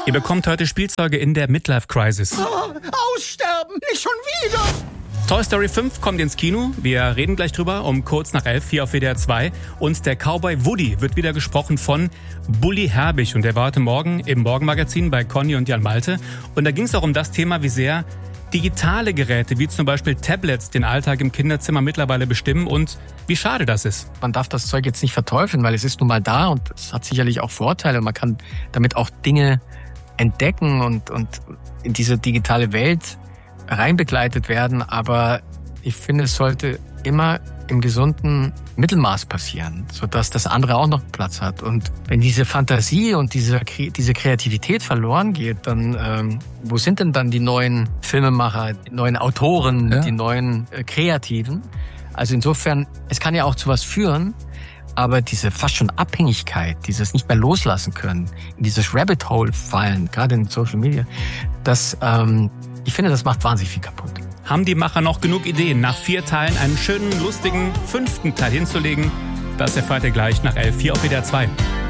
Ihr bekommt heute Spielzeuge in der Midlife Crisis. Aussterben, nicht schon wieder. Toy Story 5 kommt ins Kino. Wir reden gleich drüber um kurz nach 11 hier auf WDR 2. Und der Cowboy Woody wird wieder gesprochen von Bully Herbig. Und der war heute Morgen im Morgenmagazin bei Conny und Jan Malte. Und da ging es auch um das Thema, wie sehr digitale Geräte, wie zum Beispiel Tablets, den Alltag im Kinderzimmer mittlerweile bestimmen und wie schade das ist. Man darf das Zeug jetzt nicht verteufeln, weil es ist nun mal da und es hat sicherlich auch Vorteile. Man kann damit auch Dinge entdecken und in diese digitale Welt reinbegleitet werden, aber ich finde, es sollte immer im gesunden Mittelmaß passieren, sodass das andere auch noch Platz hat. Und wenn diese Fantasie und diese Kreativität verloren geht, dann wo sind denn dann die neuen Filmemacher, die neuen Autoren, die neuen Kreativen? Also insofern, es kann ja auch zu was führen, aber diese fast schon Abhängigkeit, dieses nicht mehr loslassen können, in dieses Rabbit Hole fallen, gerade in Social Media, das ich finde, das macht wahnsinnig viel kaputt. Haben die Macher noch genug Ideen, nach 4 Teilen einen schönen, lustigen 5. Teil hinzulegen? Das erfahrt ihr gleich nach 11 hier auf WDR 2.